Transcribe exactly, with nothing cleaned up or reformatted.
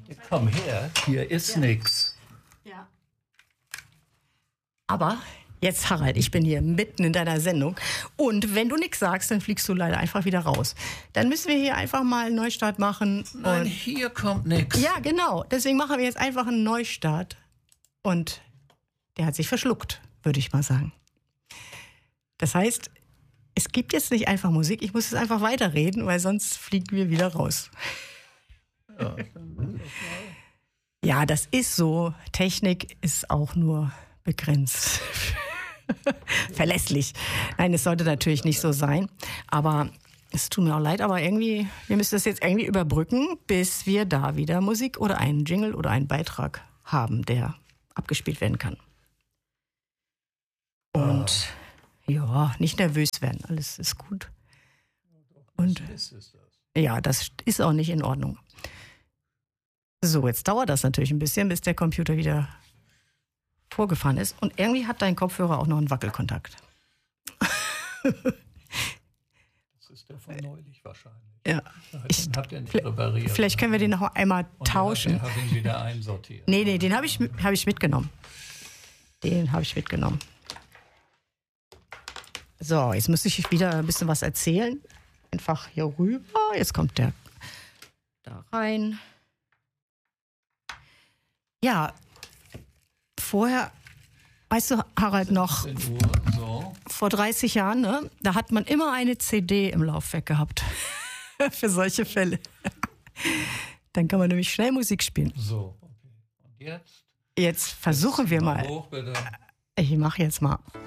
Komm her, hier ist ja nix. Ja. Aber jetzt, Harald, ich bin hier mitten in deiner Sendung. Und wenn du nichts sagst, dann fliegst du leider einfach wieder raus. Dann müssen wir hier einfach mal einen Neustart machen. Nein, und hier kommt nichts. Ja, genau. Deswegen machen wir jetzt einfach einen Neustart. Und der hat sich verschluckt, würde ich mal sagen. Das heißt, es gibt jetzt nicht einfach Musik, ich muss jetzt einfach weiterreden, weil sonst fliegen wir wieder raus. Ja, ja, das ist so. Technik ist auch nur begrenzt. Verlässlich. Nein, es sollte natürlich nicht so sein. Aber es tut mir auch leid, aber irgendwie, wir müssen das jetzt irgendwie überbrücken, bis wir da wieder Musik oder einen Jingle oder einen Beitrag haben, der abgespielt werden kann. Und ja, nicht nervös werden, alles ist gut. Und ja, das ist auch nicht in Ordnung. So, jetzt dauert das natürlich ein bisschen, bis der Computer wieder vorgefahren ist. Und irgendwie hat dein Kopfhörer auch noch einen Wackelkontakt. Das ist der von neulich wahrscheinlich. Ja. Ich, habt ihr nicht repariert? Vielleicht können wir den noch einmal tauschen. Und habe ihn wieder einsortiert. Nee, nee, den habe ich, hab ich mitgenommen. Den habe ich mitgenommen. So, jetzt muss ich wieder ein bisschen was erzählen. Einfach hier rüber. Jetzt kommt der da rein. Ja, vorher, weißt du, Harald, noch sechzehn Uhr, so. vor dreißig Jahren, ne, da hat man immer eine C D im Laufwerk gehabt. Für solche Fälle. Dann kann man nämlich schnell Musik spielen. So, okay. Und jetzt? Jetzt versuchen jetzt wir mal. Hoch, bitte. Ich mache jetzt mal.